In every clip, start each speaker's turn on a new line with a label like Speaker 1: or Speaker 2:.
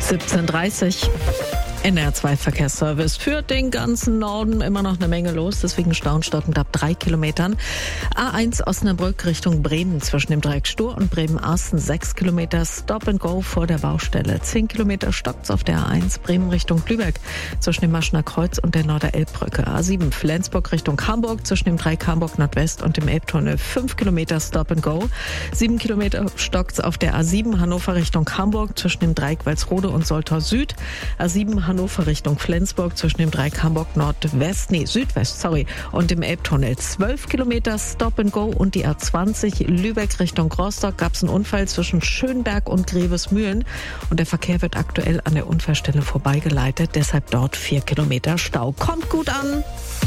Speaker 1: 17:30 NR2 Verkehrsservice. Für den ganzen Norden immer noch eine Menge los, deswegen staunstockend ab 3 Kilometern. A1 Osnabrück Richtung Bremen zwischen dem Dreieck Stur und Bremen-Arsten 6 Kilometer Stop and Go vor der Baustelle. 10 Kilometer stockt's auf der A1 Bremen Richtung Lübeck zwischen dem Maschener Kreuz und der Norder-Elbbrücke. A7 Flensburg Richtung Hamburg zwischen dem Dreieck Hamburg Nordwest und dem Elbtunnel 5 Kilometer Stop and Go. 7 Kilometer stockt's auf der A7 Hannover Richtung Hamburg zwischen dem Dreieck Walsrode und Soltau Süd. A7 Hannover Richtung Flensburg zwischen dem Dreieck Hamburg Südwest und dem Elbtunnel. 12 Kilometer Stop and Go und die A20 Lübeck Richtung Rostock gab es einen Unfall zwischen Schönberg und Grevesmühlen und der Verkehr wird aktuell an der Unfallstelle vorbeigeleitet, deshalb dort 4 Kilometer Stau. Kommt gut an!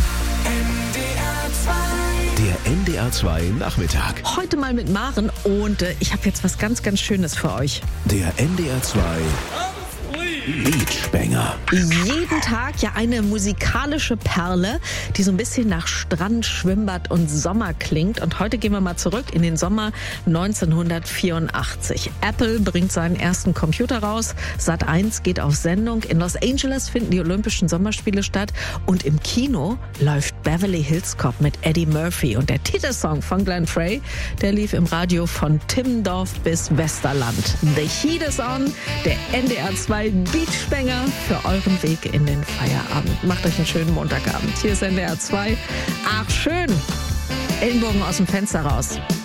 Speaker 2: Der NDR2 Nachmittag.
Speaker 1: Heute mal mit Maren und ich habe jetzt was ganz, ganz Schönes für euch.
Speaker 2: Der NDR2 Beachbanger.
Speaker 1: Jeden Tag ja eine musikalische Perle, die so ein bisschen nach Strand, Schwimmbad und Sommer klingt. Und heute gehen wir mal zurück in den Sommer 1984. Apple bringt seinen ersten Computer raus. Sat.1 geht auf Sendung. In Los Angeles finden die Olympischen Sommerspiele statt. Und im Kino läuft Beverly Hills Cop mit Eddie Murphy. Und der Titelsong von Glenn Frey, der lief im Radio von Timmendorf bis Westerland. The Heat is on, der NDR2 Beachbanger für euren Weg in den Feierabend. Macht euch einen schönen Montagabend. Hier ist NDR2. Ach, schön. Ellenbogen aus dem Fenster raus.